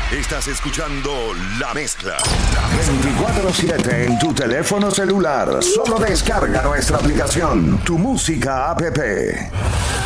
Estás escuchando La Mezcla. 24/7 en tu teléfono celular. Solo descarga nuestra aplicación, Tu Música app.